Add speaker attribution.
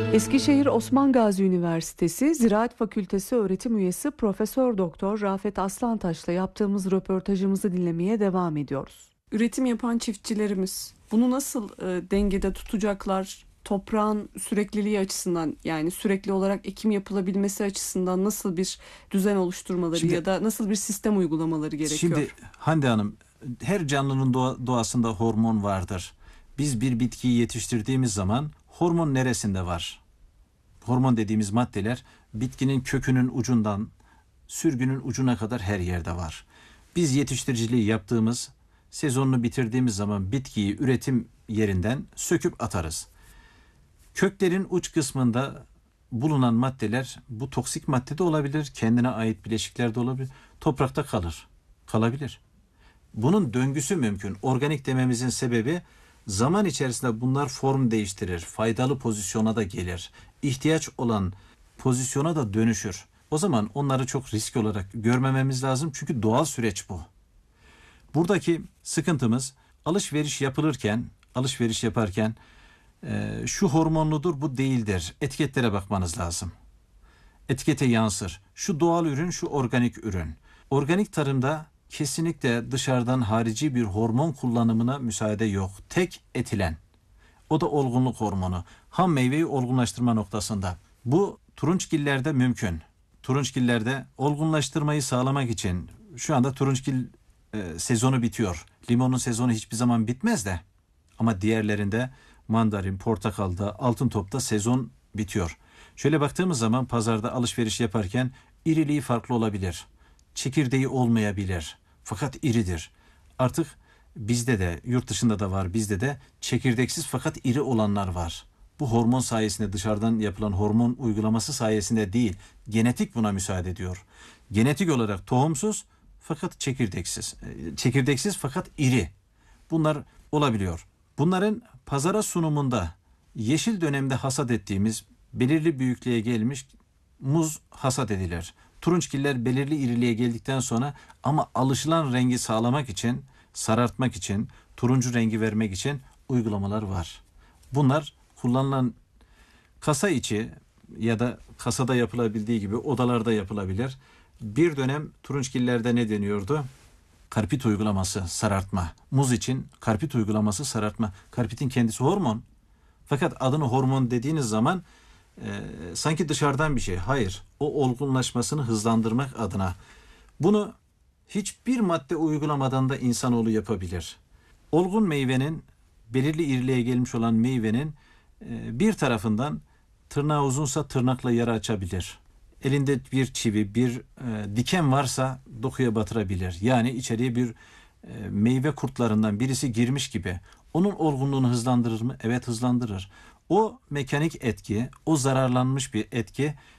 Speaker 1: Eskişehir Osman Gazi Üniversitesi Ziraat Fakültesi öğretim üyesi Profesör Doktor Rafet Aslantaş'la yaptığımız röportajımızı dinlemeye devam ediyoruz. Üretim yapan çiftçilerimiz bunu nasıl dengede tutacaklar? Toprağın sürekliliği açısından, yani sürekli olarak ekim yapılabilmesi açısından nasıl bir düzen oluşturmaları ya da nasıl bir sistem uygulamaları gerekiyor?
Speaker 2: Şimdi Hande Hanım, her canlının doğasında hormon vardır. Biz bir bitkiyi yetiştirdiğimiz zaman hormon neresinde var? Hormon dediğimiz maddeler bitkinin kökünün ucundan sürgünün ucuna kadar her yerde var. Biz yetiştiriciliği yaptığımız, sezonunu bitirdiğimiz zaman bitkiyi üretim yerinden söküp atarız. Köklerin uç kısmında bulunan maddeler, bu toksik madde de olabilir, kendine ait bileşikler de olabilir, toprakta kalabilir. Bunun döngüsü mümkün. Organik dememizin sebebi, zaman içerisinde bunlar form değiştirir, faydalı pozisyona da gelir, ihtiyaç olan pozisyona da dönüşür. O zaman onları çok risk olarak görmememiz lazım, çünkü doğal süreç bu. Buradaki sıkıntımız, alışveriş yaparken şu hormonludur, bu değildir. Etiketlere bakmanız lazım. Etikete yansır. Şu doğal ürün, şu organik ürün. Organik tarımda kesinlikle dışarıdan harici bir hormon kullanımına müsaade yok. Tek etilen. O da olgunluk hormonu. Ham meyveyi olgunlaştırma noktasında. Bu turunçgillerde mümkün. Turunçgillerde olgunlaştırmayı sağlamak için, şu anda turunçgil sezonu bitiyor. Limonun sezonu hiçbir zaman bitmez de. Ama diğerlerinde, mandalin, portakalda, altın topta sezon bitiyor. Şöyle baktığımız zaman pazarda alışveriş yaparken iriliği farklı olabilir. Çekirdeği olmayabilir. Fakat iridir. Artık bizde de, yurt dışında da var, bizde de çekirdeksiz fakat iri olanlar var. Bu hormon sayesinde, dışarıdan yapılan hormon uygulaması sayesinde değil, genetik buna müsaade ediyor. Genetik olarak tohumsuz fakat çekirdeksiz. Çekirdeksiz fakat iri. Bunlar olabiliyor. Bunların pazara sunumunda yeşil dönemde hasat ettiğimiz belirli büyüklüğe gelmiş muz hasat edilir. Turunçgiller belirli iriliğe geldikten sonra, ama alışılan rengi sağlamak için, sarartmak için, turuncu rengi vermek için uygulamalar var. Bunlar kullanılan kasa içi ya da kasada yapılabildiği gibi odalarda yapılabilir. Bir dönem turunçgillerde ne deniyordu? Karpit uygulaması, sarartma. Muz için karpit uygulaması, sarartma. Karpitin kendisi hormon. Fakat adını hormon dediğiniz zaman sanki dışarıdan bir şey. Hayır. O olgunlaşmasını hızlandırmak adına. Bunu hiçbir madde uygulamadan da insanoğlu yapabilir. Olgun meyvenin, belirli iriliğe gelmiş olan meyvenin bir tarafından, tırnağı uzunsa tırnakla yara açabilir. Elinde bir çivi, bir diken varsa dokuya batırabilir. Yani içeriye bir meyve kurtlarından birisi girmiş gibi. Onun olgunluğunu hızlandırır mı? Evet, hızlandırır. O mekanik etki, o zararlanmış bir etki